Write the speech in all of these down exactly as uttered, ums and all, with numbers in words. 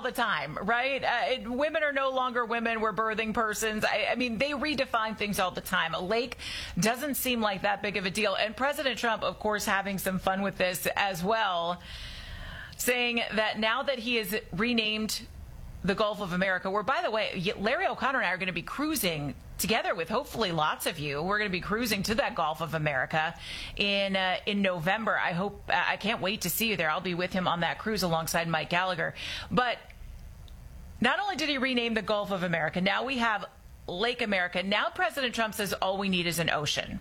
the time, right? Uh, it, women are no longer women. We're birthing persons. I, I mean, they redefine things all the time. A lake doesn't seem like that big of a deal. And President Trump, of course, having some fun with this as well, saying that now that he has renamed the Gulf of America, where, by the way, Larry O'Connor and I are going to be cruising together with hopefully lots of you. We're going to be cruising to that Gulf of America in uh, in November. I hope, uh, I can't wait to see you there. I'll be with him on that cruise alongside Mike Gallagher. But not only did he rename the Gulf of America, now we have Lake America. Now President Trump says all we need is an ocean.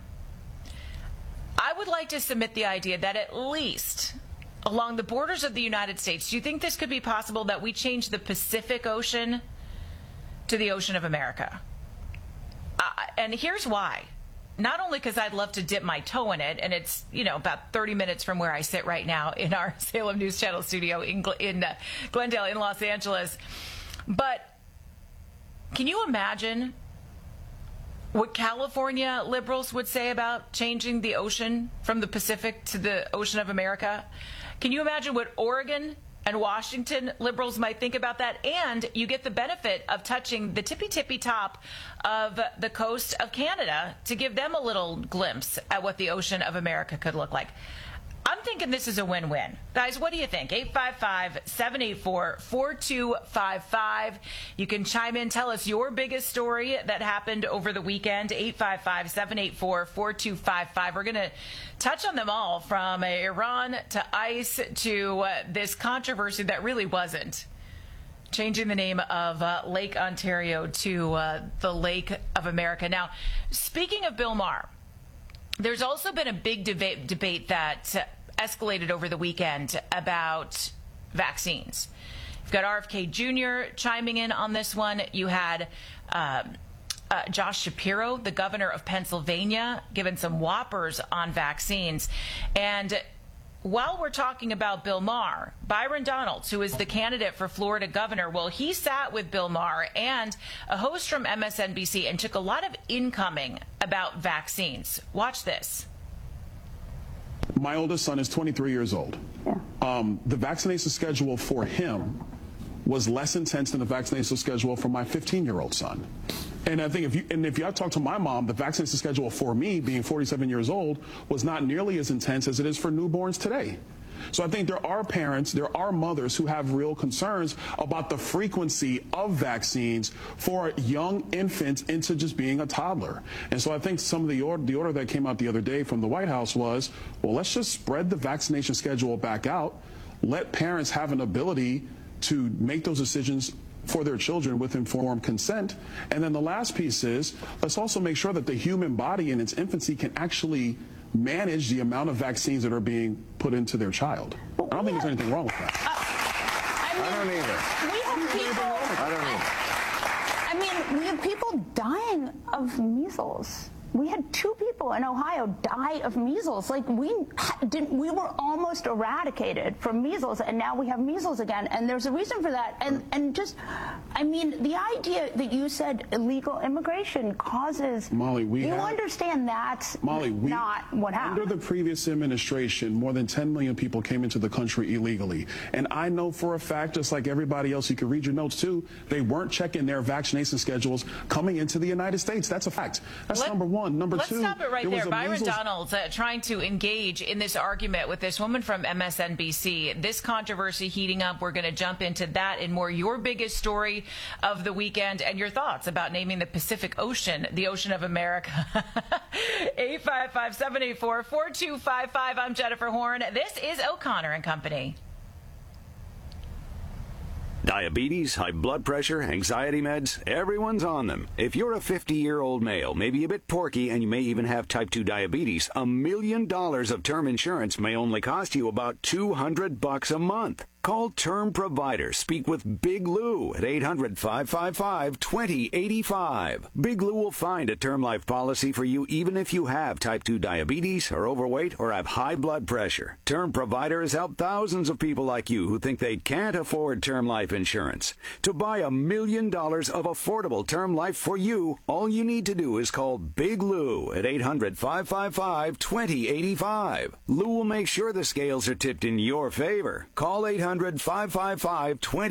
I would like to submit the idea that at least along the borders of the United States, do you think this could be possible that we change the Pacific Ocean to the Ocean of America? Uh, and here's why. Not only because I'd love to dip my toe in it, and it's, you know, about thirty minutes from where I sit right now in our Salem News Channel studio in, in uh, Glendale in Los Angeles, but can you imagine what California liberals would say about changing the ocean from the Pacific to the Ocean of America? Can you imagine what Oregon and Washington liberals might think about that? And you get the benefit of touching the tippy-tippy top of the coast of Canada to give them a little glimpse at what the Ocean of America could look like. I'm thinking this is a win-win. Guys, what do you think? eight five five, seven eight four, four two five five. You can chime in. Tell us your biggest story that happened over the weekend. eight five five, seven eight four, four two five five. We're going to touch on them all, from Iran to ICE to uh, this controversy that really wasn't changing the name of uh, Lake Ontario to uh, the Lake of America. Now, speaking of Bill Maher, there's also been a big debate, debate that uh, escalated over the weekend about vaccines. You've got R F K Junior chiming in on this one. You had uh, uh, Josh Shapiro, the governor of Pennsylvania, giving some whoppers on vaccines. And while we're talking about Bill Maher, Byron Donalds, who is the candidate for Florida governor, well, he sat with Bill Maher and a host from M S N B C and took a lot of incoming about vaccines. Watch this. My oldest son is twenty-three years old. Yeah. Um, the vaccination schedule for him was less intense than the vaccination schedule for my fifteen-year-old son. And I think if you and if you talk to my mom, the vaccination schedule for me, being forty-seven years old, was not nearly as intense as it is for newborns today. So I think there are parents, there are mothers who have real concerns about the frequency of vaccines for young infants into just being a toddler. And so I think some of the order, the order that came out the other day from the White House was, well, let's just spread the vaccination schedule back out. Let parents have an ability to make those decisions for their children with informed consent. And then the last piece is, let's also make sure that the human body in its infancy can actually manage the amount of vaccines that are being put into their child. I don't think there's anything wrong with that. Uh, I, mean, I don't either. We have people, I don't either. I mean, we have people dying of measles. We had two people in Ohio die of measles. Like, we didn't, we were almost eradicated from measles, and now we have measles again. And there's a reason for that. And and just, I mean, the idea that you said illegal immigration causes, Molly, we you have, understand that's Molly, we, not what happened. Under the previous administration, more than ten million people came into the country illegally. And I know for a fact, just like everybody else, you can read your notes too, they weren't checking their vaccination schedules coming into the United States. That's a fact. That's Let, number one. Number let's two, stop it right there. Byron measles... Donalds uh, trying to engage in this argument with this woman from M S N B C. This controversy heating up. We're going to jump into that and more. Your biggest story of the weekend and your thoughts about naming the Pacific Ocean the Ocean of America. eight five five, seven eight four, four two five five. I'm Jennifer Horn. This is O'Connor and Company. Diabetes, high blood pressure, anxiety meds, everyone's on them. If you're a fifty-year-old male, maybe a bit porky, and you may even have type two diabetes, a million dollars of term insurance may only cost you about two hundred bucks a month. Call Term Provider. Speak with Big Lou at eight hundred, five five five, two zero eight five. Big Lou will find a term life policy for you even if you have type two diabetes, are overweight, or have high blood pressure. Term Provider has helped thousands of people like you who think they can't afford term life insurance. To buy a million dollars of affordable term life for you, all you need to do is call Big Lou at eight hundred, five five five, two zero eight five. Lou will make sure the scales are tipped in your favor. Call eight hundred, five five five, two zero